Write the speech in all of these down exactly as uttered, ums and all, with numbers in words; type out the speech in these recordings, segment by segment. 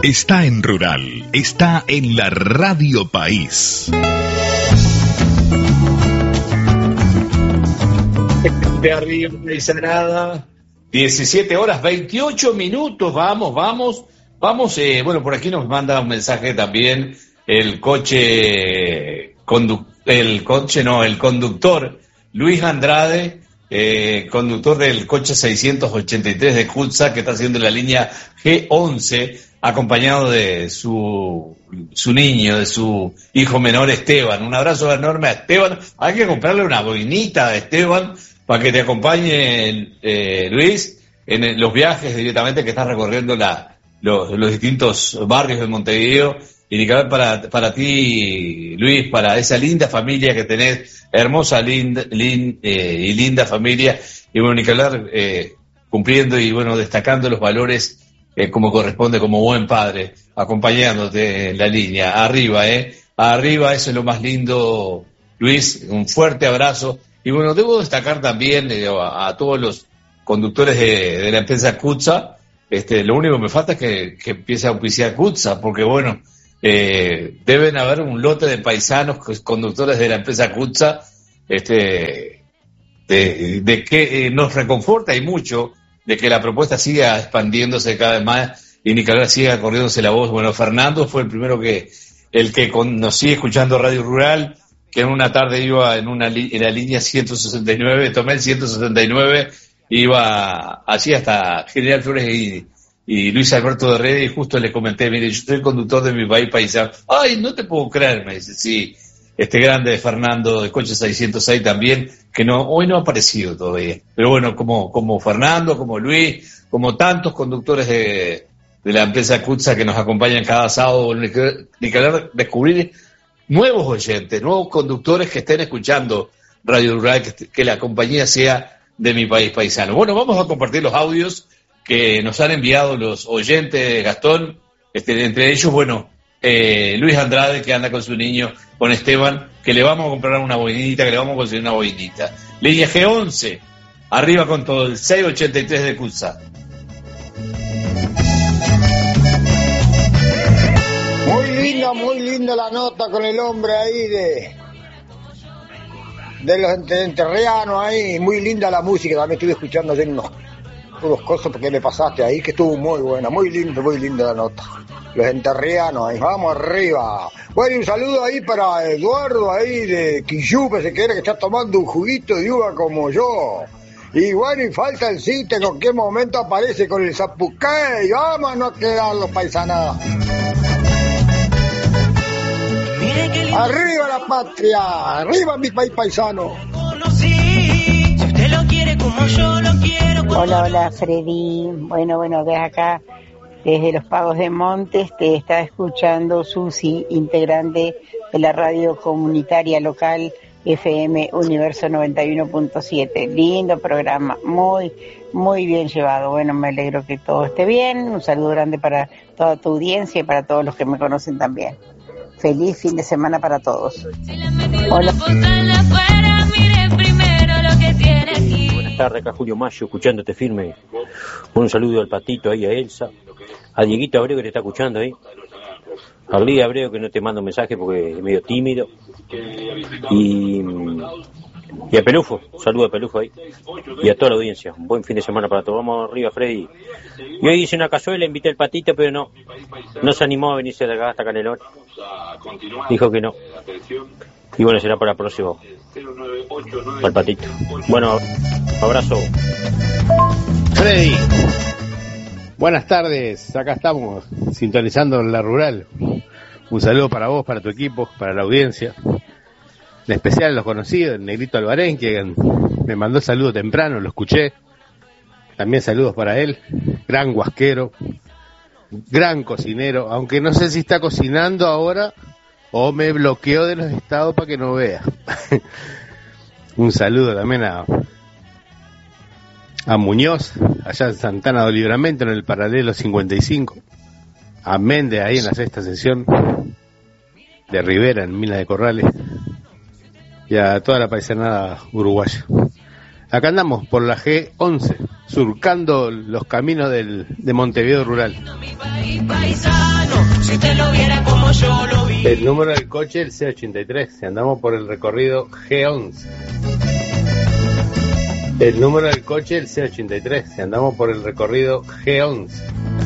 está en Rural, está en la Radio País. De arriba no dice nada. diecisiete horas, veintiocho minutos, vamos, vamos, vamos. Eh, bueno, por aquí nos manda un mensaje también el coche, condu- el coche, no, el conductor Luis Andrade, eh, conductor del coche seiscientos ochenta y tres de CUTSA, que está haciendo la línea G once, acompañado de su, su niño, de su hijo menor Esteban. Un abrazo enorme a Esteban. Hay que comprarle una boinita a Esteban para que te acompañe, eh, Luis, en el, los viajes directamente que estás recorriendo la, los, los distintos barrios de Montevideo. Y ni que ver para, para ti, Luis, para esa linda familia que tenés, hermosa linda, lin, eh, y linda familia. Y bueno, ni que hablar, eh, cumpliendo y bueno, destacando los valores eh, como corresponde, como buen padre, acompañándote en la línea. Arriba, eh, arriba, eso es lo más lindo, Luis. Un fuerte abrazo. Y bueno, debo destacar también eh, a, a todos los conductores de, de la empresa CUTSA. Este, lo único que me falta es que, que empiece a auspiciar CUTSA, porque bueno, eh, deben haber un lote de paisanos conductores de la empresa CUTSA, este, de, de que eh, nos reconforta y mucho de que la propuesta siga expandiéndose cada vez más y ni que ahora siga corriéndose la voz. Bueno, Fernando fue el primero que, el que conocí escuchando Radio Rural, que en una tarde iba en una li- en la línea ciento sesenta y nueve, tomé el ciento sesenta y nueve, iba así hasta General Flores y, y Luis Alberto de Red, y justo le comenté, mire, yo soy el conductor de mi país paisano. Ay, no te puedo creer, me dice, sí, este grande Fernando de Coche seiscientos seis también, que no, hoy no ha aparecido todavía. Pero bueno, como, como Fernando, como Luis, como tantos conductores de, de la empresa CUTSA que nos acompañan cada sábado, ni que, ni que hablar, descubrir nuevos oyentes, nuevos conductores que estén escuchando Radio Rural, que, que la compañía sea de mi país paisano. Bueno, vamos a compartir los audios que nos han enviado los oyentes, Gastón, este, entre ellos, bueno, eh, Luis Andrade, que anda con su niño, con Esteban, que le vamos a comprar una boinita, que le vamos a conseguir una boinita. Línea G once, arriba con todo, el seiscientos ochenta y tres de CUTSA. Muy linda, muy linda la nota con el hombre ahí de de los enterrianos ahí, muy linda la música, también estuve escuchando ayer unos, unos cosas porque le pasaste ahí, que estuvo muy buena, muy linda, muy linda la nota. Los enterrianos ahí, vamos arriba. Bueno, y un saludo ahí para Eduardo ahí de Quillupe, se quiere que está tomando un juguito de uva como yo. Y bueno, y falta el sitio, en cualquier momento aparece con el zapucay, y vamos a no quedar los paisanadas. Arriba la patria, arriba mi país paisano. Hola, hola Freddy. Bueno, bueno, desde acá, desde los Pagos de Montes, te está escuchando Susi, integrante de la radio comunitaria local F M Universo noventa y uno punto siete. Lindo programa, muy, muy bien llevado. Bueno, me alegro que todo esté bien. Un saludo grande para toda tu audiencia y para todos los que me conocen también. Feliz fin de semana para todos. Hola. Buenas tardes, acá Julio Mayo, escuchándote firme. Un saludo al Patito ahí, a Elsa, a Dieguito Abreu que te está escuchando ahí, a Lidia Abreu que no te mando mensaje porque es medio tímido, y, y a Pelufo, un saludo a Pelufo ahí, y a toda la audiencia. Un buen fin de semana para todos. Vamos arriba, Freddy. Y hoy hice una cazuela, invité al Patito, pero no, no se animó a venirse de acá hasta Canelón. Dijo que no. Y bueno, será para el próximo. Para el Patito. Bueno, abrazo. Freddy, buenas tardes. Acá estamos sintonizando la Rural. Un saludo para vos, para tu equipo, para la audiencia. En especial los conocidos, el Negrito Albarén, que me mandó saludo temprano, lo escuché. También saludos para él. Gran guasquero, gran cocinero, aunque no sé si está cocinando ahora o me bloqueó de los estados para que no vea. Un saludo también a, a Muñoz, allá en Santana de Libramento, en el paralelo cincuenta y cinco. A Méndez, ahí en la sexta sesión. De Rivera, en Mina de Corrales. Y a toda la paisanada uruguaya. Acá andamos por la G once, surcando los caminos del, de Montevideo rural. El número del coche, el C ochenta y tres, andamos por el recorrido G once. El número del coche, el C ochenta y tres, andamos por el recorrido G once.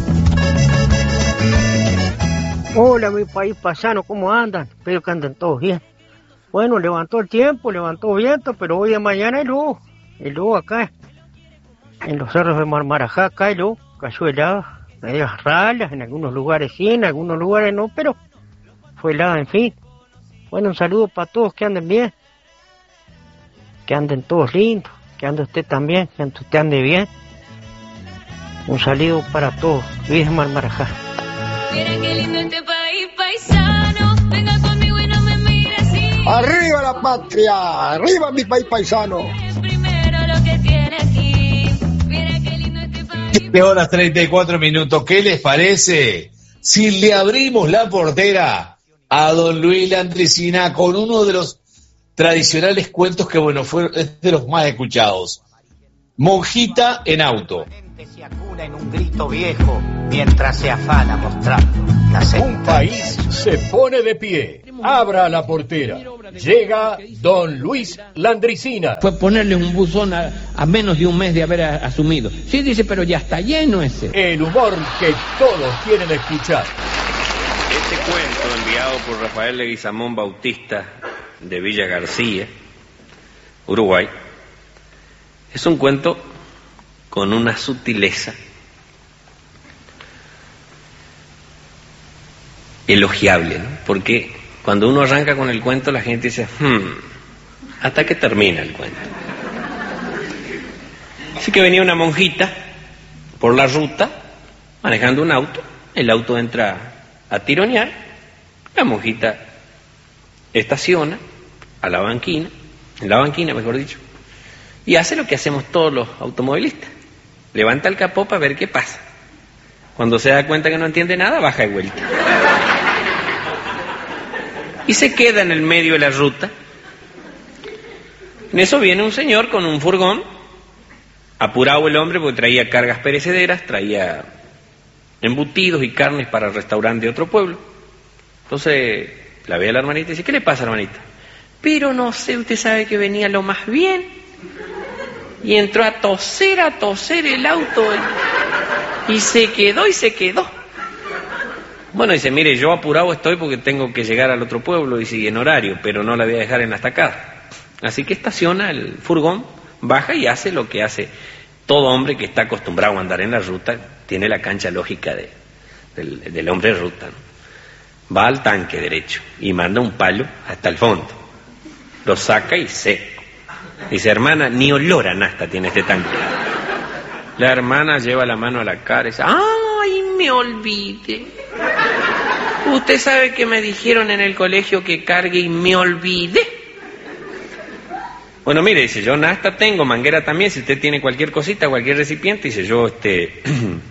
Hola, mi país paisano, ¿cómo andan? Espero que andan todos bien. Bueno, levantó el tiempo, levantó viento, pero hoy de mañana hay luz. El luz acá, en los cerros de Marmarajá, acá hay luz, cayó helada, medias ralas, en algunos lugares sí, en algunos lugares no, pero fue helada, en fin. Bueno, un saludo para todos, que anden bien, que anden todos lindos, que ande usted también, que usted ande bien. Un saludo para todos, Luis de Marmarajá. Mira qué lindo este país paisano, venga conmigo y no me mire así. ¡Arriba la patria! ¡Arriba mi país paisano! siete horas treinta y cuatro minutos. ¿Qué les parece si le abrimos la portera a don Luis Landricina con uno de los tradicionales cuentos que, bueno, fue de los más escuchados? Monjita en auto. Se acuna en un grito viejo mientras se afana mostrando la Un país se pone de pie. Abra la portera. Llega don Luis Landricina. Fue ponerle un buzón a, a menos de un mes de haber a, asumido. Sí, dice, pero ya está lleno ese. El humor que todos quieren escuchar. Este cuento, enviado por Rafael Leguizamón Bautista de Villa García, Uruguay, es un cuento con una sutileza elogiable, ¿no? Porque cuando uno arranca con el cuento, la gente dice, hmm, hasta que termina el cuento. Así que venía una monjita por la ruta, manejando un auto, el auto entra a tironear, la monjita estaciona a la banquina, en la banquina mejor dicho, y hace lo que hacemos todos los automovilistas, levanta el capó para ver qué pasa. Cuando se da cuenta que no entiende nada, baja de vuelta. Y se queda en el medio de la ruta. En eso viene un señor con un furgón, apurado el hombre porque traía cargas perecederas, traía embutidos y carnes para el restaurante de otro pueblo. Entonces la ve a la hermanita y dice, ¿qué le pasa, hermanita? Pero no sé, usted sabe que venía lo más bien y entró a toser, a toser el auto y, y se quedó y se quedó. Bueno, dice, mire, yo apurado estoy porque tengo que llegar al otro pueblo y sigue en horario, pero no la voy a dejar en la estacada. Así que estaciona el furgón, baja y hace lo que hace todo hombre que está acostumbrado a andar en la ruta, tiene la cancha lógica de, del, del hombre de ruta, ¿no? Va al tanque derecho y manda un palo hasta el fondo, lo saca y seco. Dice, hermana, ni olor a nafta tiene este tanque. La hermana lleva la mano a la cara y dice, ¡ay, me olvidé! Usted sabe que me dijeron en el colegio que cargue y me olvidé. Bueno, mire, dice, yo nafta tengo, manguera también, si usted tiene cualquier cosita, cualquier recipiente, dice, yo este,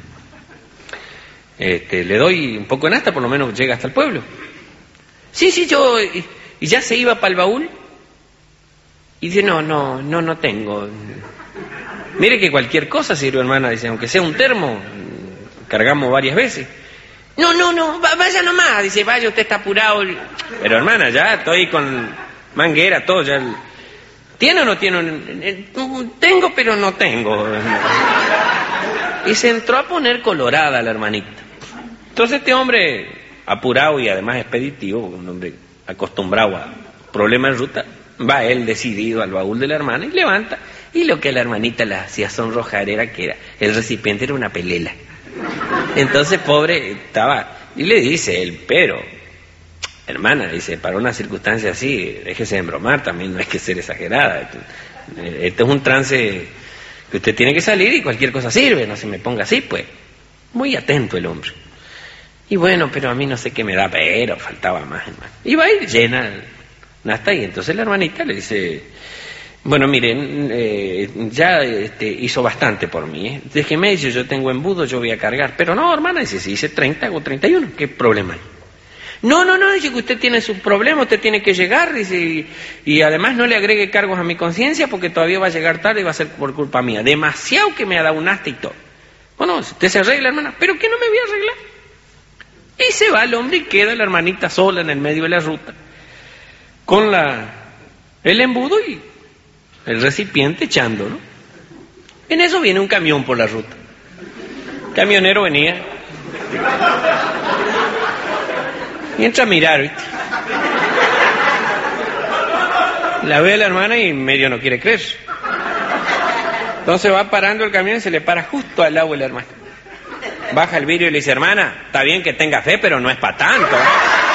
este le doy un poco de nafta, por lo menos llega hasta el pueblo. Sí, sí, yo, y, y ya se iba para el baúl, y dice, no, no, no, no tengo. Mire que cualquier cosa sirve, hermana, dice, aunque sea un termo, cargamos varias veces. No, no, no, vaya nomás, dice, vaya, usted está apurado. Pero hermana, ya estoy con manguera, todo, ya. ¿Tiene o no tiene? Tengo, pero no tengo. Y se entró a poner colorada la hermanita. Entonces este hombre, apurado y además expeditivo, un hombre acostumbrado a problemas de ruta, va él decidido al baúl de la hermana y levanta. Y lo que a la hermanita la hacía sonrojar era que era, el recipiente era una pelela. Entonces, pobre, estaba, y le dice él, pero, hermana, dice, para una circunstancia así, déjese de embromar, también no hay que ser exagerada. Este es un trance que usted tiene que salir y cualquier cosa sirve, no se me ponga así, pues. Muy atento el hombre. Y bueno, pero a mí no sé qué me da, pero faltaba más, hermano. Y va a ir llena, hasta ahí. Entonces la hermanita le dice, bueno, miren, eh, ya este, hizo bastante por mí, ¿eh? Déjeme, dice, yo tengo embudo, yo voy a cargar. Pero no, hermana, dice, si hice treinta, hago treinta y uno, ¿qué problema hay? No, no, no, dice que usted tiene sus problemas, usted tiene que llegar, dice, y, y además no le agregue cargos a mi conciencia porque todavía va a llegar tarde y va a ser por culpa mía. Demasiado que me ha dado un hasta y todo. Bueno, usted se arregla, hermana, pero que no me voy a arreglar. Y se va el hombre y queda la hermanita sola en el medio de la ruta, con la el embudo y el recipiente echando, ¿no? En eso viene un camión por la ruta. El camionero venía y entra a mirar, ¿viste? La ve a la hermana y medio no quiere creer. Entonces va parando el camión y se le para justo al lado de la hermana. Baja el vidrio y le dice, hermana, está bien que tenga fe, pero no es para tanto, ¿eh?